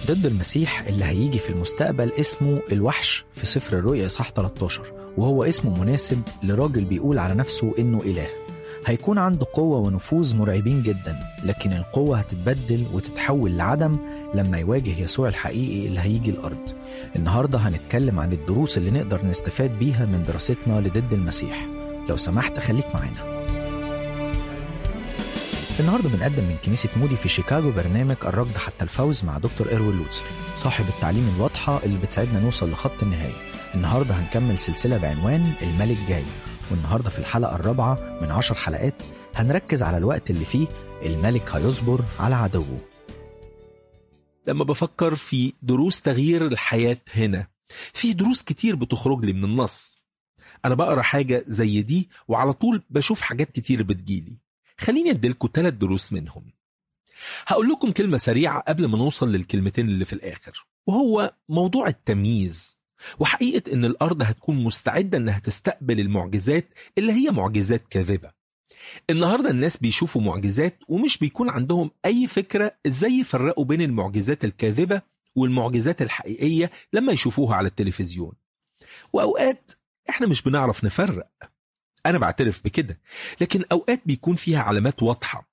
ضد المسيح اللي هيجي في المستقبل اسمه الوحش في سفر الرؤيا إصحاح 13، وهو اسمه مناسب لراجل بيقول على نفسه إنه إله. هيكون عنده قوة ونفوذ مرعبين جدا، لكن القوة هتتبدل وتتحول لعدم لما يواجه يسوع الحقيقي اللي هيجي الأرض. النهاردة هنتكلم عن الدروس اللي نقدر نستفاد بيها من دراستنا لضد المسيح. لو سمحت خليك معانا. النهاردة بنقدم من كنيسة مودي في شيكاغو برنامج الركض حتى الفوز مع دكتور إروين لوتسر، صاحب التعليم الواضحة اللي بتساعدنا نوصل لخط النهاية. النهاردة هنكمل سلسلة بعنوان الملك جاي، والنهاردة في الحلقة الرابعة من 10 حلقات هنركز على الوقت اللي فيه الملك هيصبر على عدوه. لما بفكر في دروس تغيير الحياة هنا، في دروس كتير بتخرج لي من النص. أنا بقرأ حاجة زي دي وعلى طول بشوف حاجات كتير بتجيلي. خليني أديلكم 3 دروس منهم. هقول لكم كلمة سريعة قبل ما نوصل للكلمتين اللي في الآخر، وهو موضوع التمييز، وحقيقة إن الأرض هتكون مستعدة إنها تستقبل المعجزات اللي هي معجزات كاذبة. النهاردة الناس بيشوفوا معجزات ومش بيكون عندهم أي فكرة إزاي يفرقوا بين المعجزات الكاذبة والمعجزات الحقيقية لما يشوفوها على التلفزيون. وأوقات إحنا مش بنعرف نفرق، أنا بعترف بكده، لكن أوقات بيكون فيها علامات واضحة،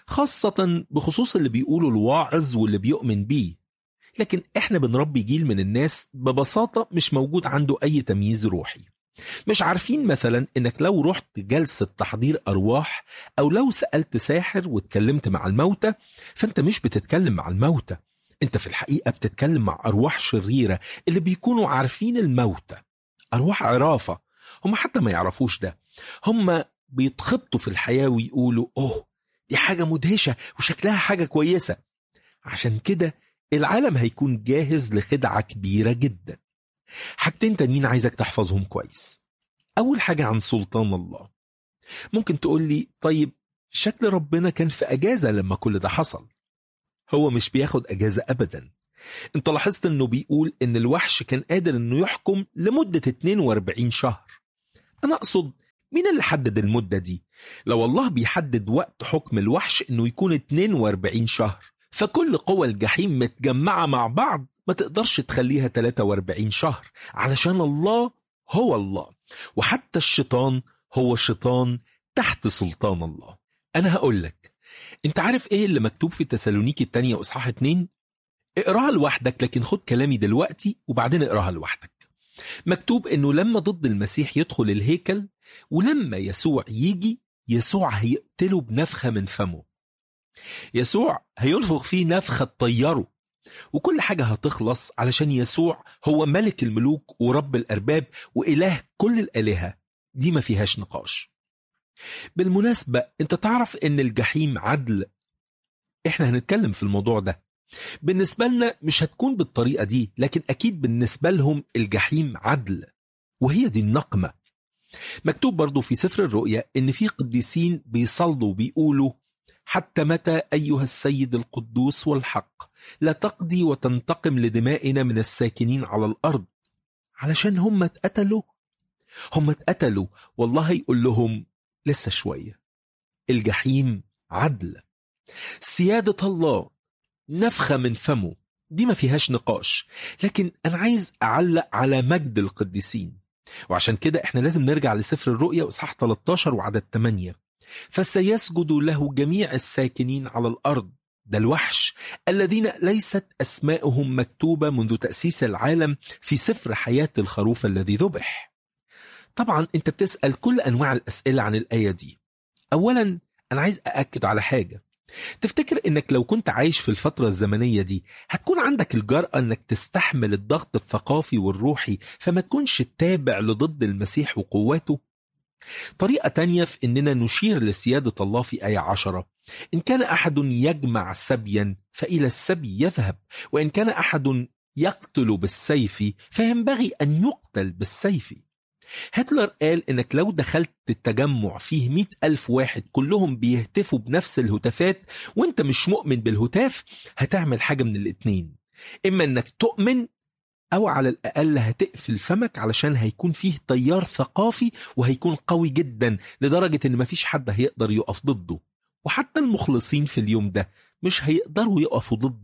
خاصة بخصوص اللي بيقولوا الواعظ واللي بيؤمن بيه. لكن إحنا بنربي جيل من الناس ببساطة مش موجود عنده أي تمييز روحي. مش عارفين مثلا إنك لو رحت جلسة تحضير أرواح أو لو سألت ساحر واتكلمت مع الموتى، فأنت مش بتتكلم مع الموتى، أنت في الحقيقة بتتكلم مع أرواح شريرة اللي بيكونوا عارفين الموتى، أرواح عرافة. هم حتى ما يعرفوش ده، هم بيتخبطوا في الحياة ويقولوا أوه دي حاجة مدهشة وشكلها حاجة كويسة. عشان كده العالم هيكون جاهز لخدعة كبيرة جدا. حاجتين تانيين عايزك تحفظهم كويس. أول حاجة عن سلطان الله. ممكن تقول لي طيب شكل ربنا كان في أجازة لما كل ده حصل. هو مش بياخد أجازة أبدا. انت لاحظت انه بيقول ان الوحش كان قادر انه يحكم لمدة 42 شهر. انا اقصد مين اللي حدد المدة دي؟ لو الله بيحدد وقت حكم الوحش انه يكون 42 شهر، فكل قوى الجحيم متجمعة مع بعض ما تقدرش تخليها 43 شهر، علشان الله هو الله، وحتى الشيطان هو شيطان تحت سلطان الله. انا هقول لك، انت عارف ايه اللي مكتوب في تسالونيكي الثانية اصحاح 2؟ اقراها لوحدك، لكن خد كلامي دلوقتي وبعدين اقراها لوحدك. مكتوب انه لما ضد المسيح يدخل الهيكل، ولما يسوع يجي، يسوع هيقتله بنفخة من فمه. يسوع هينفخ فيه نفخة تطيره، وكل حاجة هتخلص، علشان يسوع هو ملك الملوك ورب الأرباب وإله كل الآلهة، دي ما فيهاش نقاش. بالمناسبة انت تعرف ان الجحيم عدل؟ احنا هنتكلم في الموضوع ده. بالنسبة لنا مش هتكون بالطريقة دي، لكن أكيد بالنسبة لهم الجحيم عدل، وهي دي النقمة. مكتوب برضو في سفر الرؤيا إن في قديسين بيصلوا وبيقولوا حتى متى أيها السيد القدوس والحق لا تقضي وتنتقم لدمائنا من الساكنين على الأرض، علشان هم اتقتلوا. والله يقول لهم لسه شوية، الجحيم عدل، سيادة الله، نفخة من فمه، دي ما فيهاش نقاش. لكن أنا عايز أعلق على مجد القديسين، وعشان كده إحنا لازم نرجع لسفر الرؤيا إصحاح 13 وعدد 8. فسيسجد له جميع الساكنين على الأرض، ده الوحش الذين ليست أسماءهم مكتوبة منذ تأسيس العالم في سفر حياة الخروف الذي ذبح. طبعا أنت بتسأل كل أنواع الأسئلة عن الآية دي. أولا أنا عايز أأكد على حاجة. تفتكر انك لو كنت عايش في الفترة الزمنية دي هتكون عندك الجرأة انك تستحمل الضغط الثقافي والروحي، فما تكونش تابع لضد المسيح وقواته؟ طريقة تانية في اننا نشير لسيادة الله في آية 10: إن كان أحد يجمع سبيا فإلى السبي يذهب، وإن كان أحد يقتل بالسيف فينبغي أن يقتل بالسيف. هتلر قال إنك لو دخلت التجمع فيه 100,000 واحد كلهم بيهتفوا بنفس الهتافات وانت مش مؤمن بالهتاف، هتعمل حاجة من الاتنين: إما إنك تؤمن، أو على الأقل هتقفل فمك، علشان هيكون فيه تيار ثقافي وهيكون قوي جدا لدرجة إن مفيش حد هيقدر يقف ضده، وحتى المخلصين في اليوم ده مش هيقدروا يقفوا ضده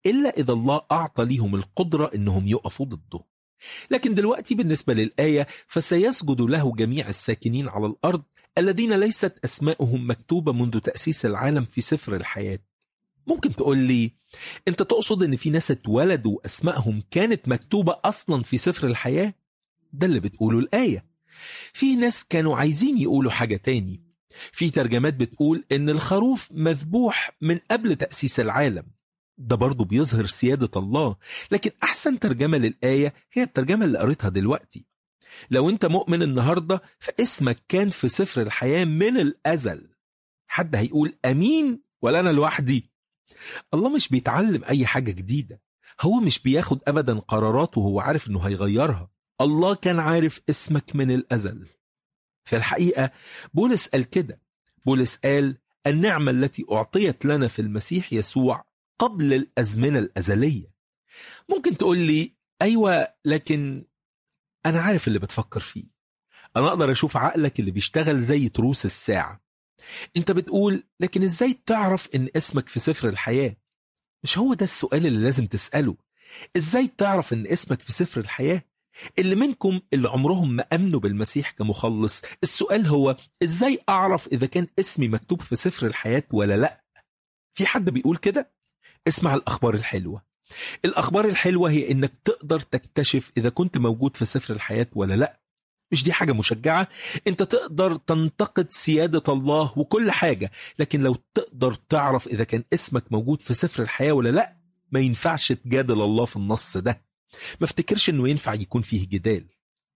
إلا إذا الله أعطى ليهم القدرة إنهم يقفوا ضده. لكن دلوقتي بالنسبة للآية، فسيسجد له جميع الساكنين على الأرض الذين ليست أسماؤهم مكتوبة منذ تأسيس العالم في سفر الحياة. ممكن تقول لي أنت تقصد أن في ناس اتولدوا أسمائهم كانت مكتوبة أصلا في سفر الحياة؟ ده اللي بتقوله الآية. في ناس كانوا عايزين يقولوا حاجة تاني. في ترجمات بتقول أن الخروف مذبوح من قبل تأسيس العالم. ده برضو بيظهر سيادة الله، لكن أحسن ترجمة للآية هي الترجمة اللي قريتها دلوقتي. لو أنت مؤمن النهاردة فاسمك كان في سفر الحياة من الأزل. حد هيقول أمين ولا أنا لوحدي؟ الله مش بيتعلم أي حاجة جديدة. هو مش بياخد أبدا قراراته وهو عارف أنه هيغيرها. الله كان عارف اسمك من الأزل. في الحقيقة بولس قال كده. بولس قال النعمة التي أعطيت لنا في المسيح يسوع قبل الأزمنة الأزلية. ممكن تقول لي أيوة، لكن أنا عارف اللي بتفكر فيه. أنا أقدر أشوف عقلك اللي بيشتغل زي تروس الساعة. أنت بتقول لكن إزاي تعرف إن اسمك في سفر الحياة؟ مش هو ده السؤال اللي لازم تسأله. إزاي تعرف إن اسمك في سفر الحياة؟ اللي منكم اللي عمرهم ما أمنوا بالمسيح كمخلص، السؤال هو إزاي أعرف إذا كان اسمي مكتوب في سفر الحياة ولا لأ؟ في حد بيقول كده؟ اسمع الأخبار الحلوة. الأخبار الحلوة هي إنك تقدر تكتشف إذا كنت موجود في سفر الحياة ولا لأ. مش دي حاجة مشجعة؟ أنت تقدر تنتقد سيادة الله وكل حاجة، لكن لو تقدر تعرف إذا كان اسمك موجود في سفر الحياة ولا لأ، ما ينفعش تجادل الله في النص ده. ما افتكرش إنه ينفع يكون فيه جدال.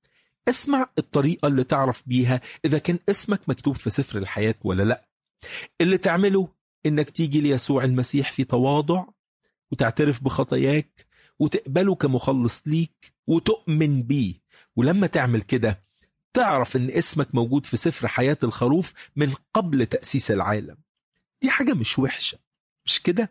اسمع الطريقة اللي تعرف بيها إذا كان اسمك مكتوب في سفر الحياة ولا لأ. اللي تعمله إنك تيجي ليسوع المسيح في تواضع وتعترف بخطاياك وتقبله كمخلص ليك وتؤمن بيه. ولما تعمل كده تعرف إن اسمك موجود في سفر حياة الخروف من قبل تأسيس العالم. دي حاجة مش وحشة، مش كده؟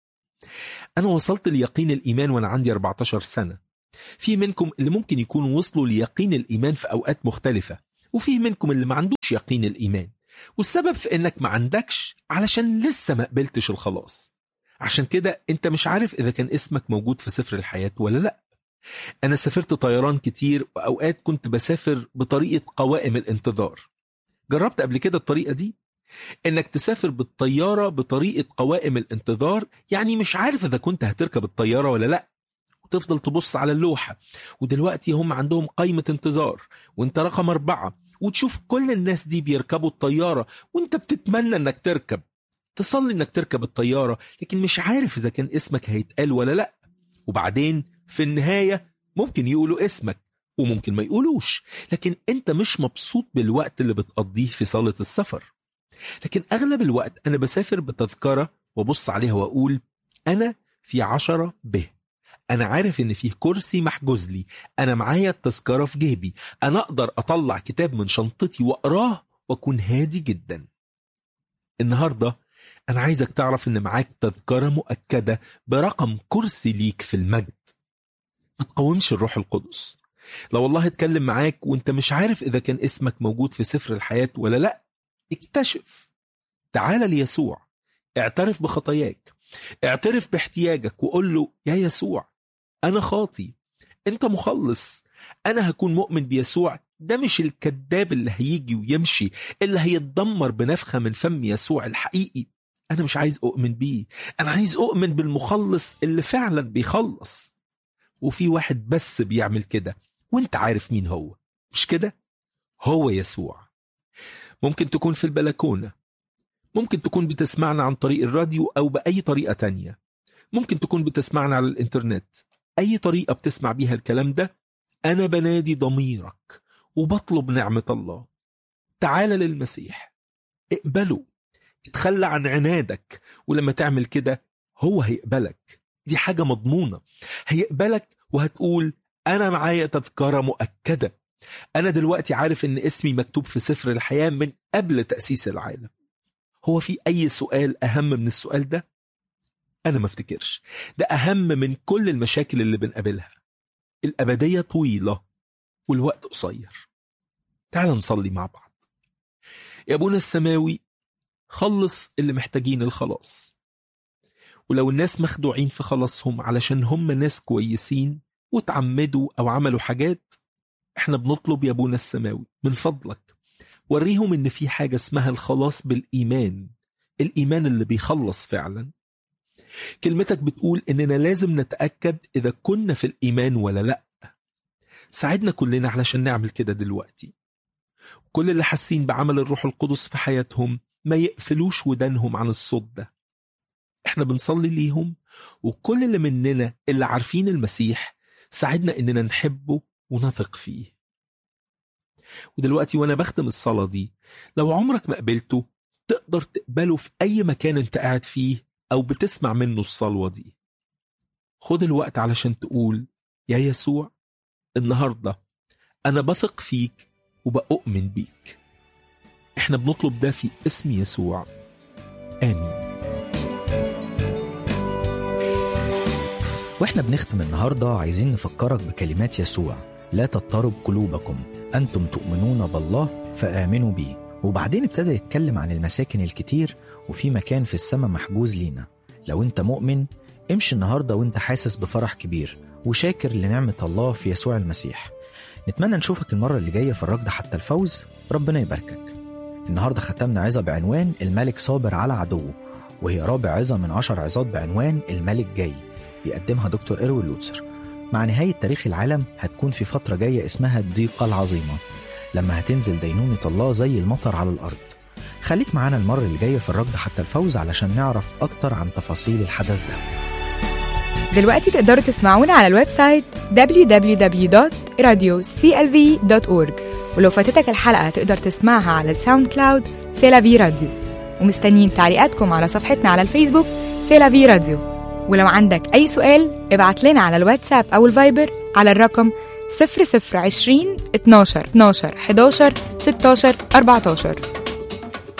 أنا وصلت ليقين الإيمان وأنا عندي 14 سنة. في منكم اللي ممكن يكونوا وصلوا ليقين الإيمان في أوقات مختلفة، وفي منكم اللي ما عندوش يقين الإيمان. والسبب في إنك ما عندكش علشان لسه ما قبلتش الخلاص. عشان كده أنت مش عارف إذا كان اسمك موجود في سفر الحياة ولا لأ. أنا سافرت طيران كتير، وأوقات كنت بسافر بطريقة قوائم الانتظار. جربت قبل كده الطريقة دي؟ إنك تسافر بالطيارة بطريقة قوائم الانتظار، يعني مش عارف إذا كنت هتركب الطيارة ولا لأ، وتفضل تبص على اللوحة، ودلوقتي هم عندهم قائمة انتظار وانت رقم 4، وتشوف كل الناس دي بيركبوا الطيارة وانت بتتمنى انك تركب، تصلي انك تركب الطيارة، لكن مش عارف اذا كان اسمك هيتقال ولا لا. وبعدين في النهاية ممكن يقولوا اسمك وممكن ما يقولوش، لكن انت مش مبسوط بالوقت اللي بتقضيه في صالة السفر. لكن اغلب الوقت انا بسافر بتذكرة وبص عليها واقول انا في 10 ب، أنا عارف إن فيه كرسي محجوز لي، أنا معايا التذكرة في جيبي، أنا أقدر أطلع كتاب من شنطتي وأقراه وأكون هادي جدا. النهاردة أنا عايزك تعرف إن معاك تذكرة مؤكدة برقم كرسي ليك في المجد. ما تقاومش الروح القدس. لو الله اتكلم معاك وإنت مش عارف إذا كان اسمك موجود في سفر الحياة ولا لأ، اكتشف. تعال ليسوع، اعترف بخطاياك، اعترف باحتياجك وقول له يا يسوع أنا خاطي، أنت مخلص، أنا هكون مؤمن بيسوع. ده مش الكذاب اللي هيجي ويمشي، اللي هيتدمر بنفخة من فم يسوع الحقيقي. أنا مش عايز أؤمن بيه، أنا عايز أؤمن بالمخلص اللي فعلا بيخلص. وفي واحد بس بيعمل كده، وانت عارف مين هو، مش كده؟ هو يسوع. ممكن تكون في البلكونة، ممكن تكون بتسمعنا عن طريق الراديو أو بأي طريقة تانية، ممكن تكون بتسمعنا على الإنترنت. أي طريقة بتسمع بيها الكلام ده، أنا بنادي ضميرك وبطلب نعمة الله. تعال للمسيح، اقبله، اتخلى عن عنادك، ولما تعمل كده هو هيقبلك. دي حاجة مضمونة، هيقبلك وهتقول أنا معايا تذكرة مؤكدة، أنا دلوقتي عارف إن اسمي مكتوب في سفر الحياة من قبل تأسيس العالم. هو في أي سؤال أهم من السؤال ده؟ أنا ما افتكرش. ده أهم من كل المشاكل اللي بنقابلها. الأبدية طويلة والوقت قصير. تعال نصلي مع بعض. يا أبونا السماوي، خلص اللي محتاجين الخلاص، ولو الناس مخدوعين في خلاصهم علشان هم ناس كويسين وتعمدوا أو عملوا حاجات، احنا بنطلب يا أبونا السماوي من فضلك وريهم إن في حاجة اسمها الخلاص بالإيمان، الإيمان اللي بيخلص فعلا. كلمتك بتقول إننا لازم نتأكد إذا كنا في الإيمان ولا لأ. ساعدنا كلنا علشان نعمل كده دلوقتي. كل اللي حاسين بعمل الروح القدس في حياتهم ما يقفلوش ودانهم عن الصوت ده. احنا بنصلي ليهم، وكل اللي مننا اللي عارفين المسيح ساعدنا إننا نحبه ونثق فيه. ودلوقتي وانا بختم الصلاة دي، لو عمرك ما قبلته تقدر تقبله في أي مكان انت قاعد فيه أو بتسمع منه الصلوة دي. خد الوقت علشان تقول يا يسوع النهاردة أنا بثق فيك وبأؤمن بيك. احنا بنطلب ده في اسم يسوع، آمين. واحنا بنختم النهاردة عايزين نفكرك بكلمات يسوع: لا تضطرب قلوبكم، أنتم تؤمنون بالله فآمنوا بي. وبعدين ابتدى يتكلم عن المساكن الكتير، وفي مكان في السماء محجوز لينا. لو انت مؤمن امشي النهاردة وانت حاسس بفرح كبير وشاكر لنعمة الله في يسوع المسيح. نتمنى نشوفك المرة اللي جاية في الركض حتى الفوز. ربنا يباركك. النهاردة ختمنا عظة بعنوان الملك صابر على عدوه، وهي رابع عظة من 10 عظات بعنوان الملك جاي، بيقدمها دكتور إروين لوتسر. مع نهاية تاريخ العالم هتكون في فترة جاية اسمها الضيقة العظيمة، لما هتنزل دينونة الله زي المطر على الأرض. خليك معانا المرة اللي جاية في الركض حتى الفوز علشان نعرف أكتر عن تفاصيل الحدث ده. دلوقتي تقدروا تسمعونا على الويب سايت www.radioclv.org، ولو فاتتك الحلقة تقدر تسمعها على الساوند كلاود سيلافي راديو. ومستنيين تعليقاتكم على صفحتنا على الفيسبوك سيلافي راديو. ولو عندك أي سؤال ابعت لنا على الواتساب أو الفايبر على الرقم 0020 12 12 11 16 14.